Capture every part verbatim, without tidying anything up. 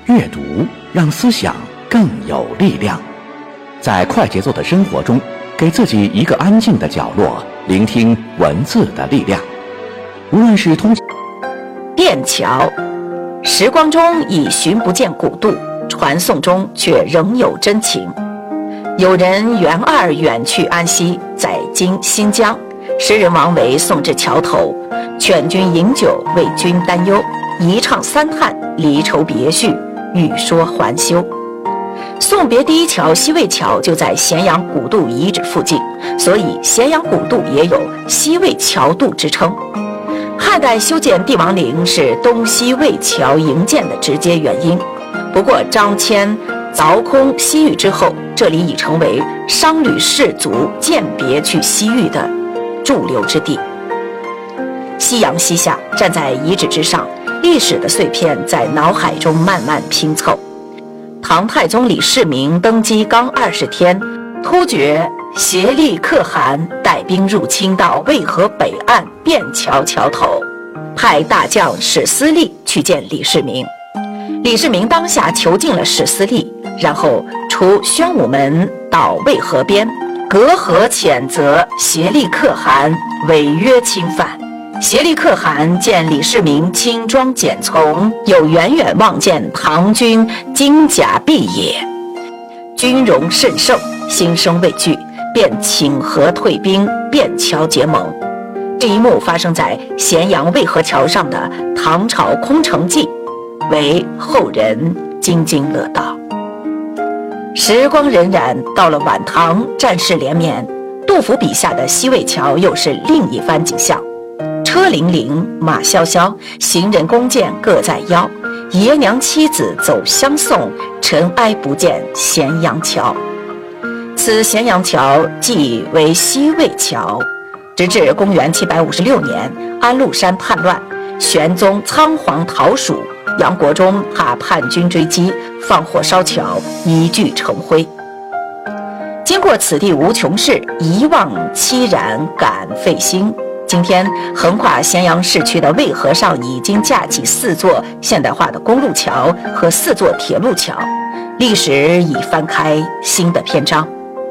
阅读让思想更有力量。在快节奏的生活中，给自己一个安静的角落，聆听文字的力量。无论是通便桥，时光中已寻不见古渡，传颂中却仍有真情。有人元二远去安西，在今新疆，诗人王维送至桥头，劝君饮酒，为君担忧，一唱三叹，离愁别绪，欲说还休。送别第一桥西魏桥就在咸阳古渡遗址附近，所以咸阳古渡也有西魏桥渡之称。汉代修建帝王陵是东西魏桥营建的直接原因，不过张骞凿空西域之后，这里已成为商旅士族饯别去西域的驻留之地。夕阳西下，站在遗址之上，历史的碎片在脑海中慢慢拼凑。唐太宗李世民登基刚二十天，突厥协力可汗带兵入侵到渭河北岸便桥桥头，派大将史思利去见李世民。李世民当下囚禁了史思利，然后除宣武门到渭河边，隔河谴责协力可汗违约侵犯。协力可汗见李世民轻装简从，又远远望见唐军金甲毕野，军容甚盛，心生畏惧，便请和退兵，便桥结盟。这一幕发生在咸阳渭河桥上的唐朝空城计，为后人津津乐道。时光荏苒，到了晚唐，战事连绵，杜甫笔下的西魏桥又是另一番景象。车辚辚，马萧萧，行人弓箭各在腰，爷娘妻子走相送，尘埃不见咸阳桥。此咸阳桥即为西魏桥，直至公元七百五十六年，安禄山叛乱，玄宗仓皇逃蜀，杨国忠怕叛军追击，放火烧桥，一炬成灰。经过此地无穷事，一望凄然感费心。今天横跨咸阳市区的渭河上已经架起四座现代化的公路桥和四座铁路桥，历史已翻开新的篇章。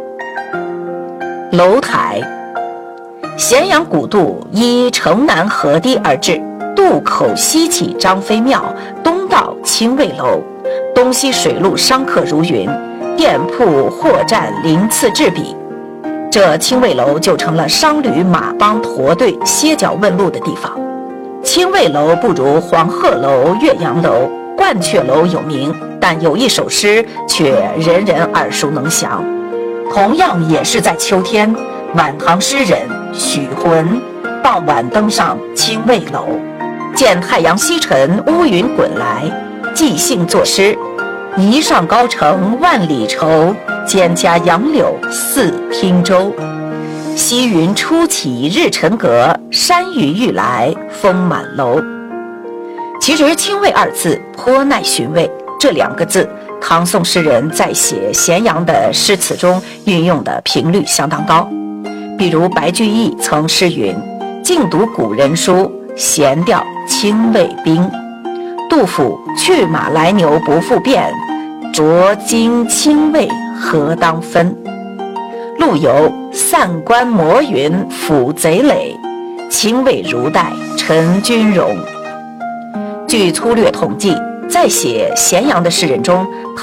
楼台，咸阳古渡依城南河堤而治，渡口西起张飞庙，东到清卫楼，东西水路商客如云，店铺货站鳞次栉比。这清卫楼就成了商旅马帮驼队歇脚问路的地方。清卫楼不如黄鹤楼、岳阳楼、鹳雀楼有名，但有一首诗却人人耳熟能详。同样也是在秋天，晚唐诗人许浑傍晚登上清卫楼，见太阳西沉，乌云滚来，即兴作诗：一上高城万里愁，蒹葭杨柳似汀洲。西云初起日沉阁，山雨欲来风满楼。其实清卫二字颇耐寻味，这两个字唐宋诗人在写咸阳的诗词中运用的频率相当高。比如白居易曾诗云：静读古人书，闲调清卫兵。杜甫：去马来牛不复变，浊金清卫何当分。陆游：散关摩云抚贼垒，清卫如带陈军容。据粗略统计，在写咸阳的诗人中，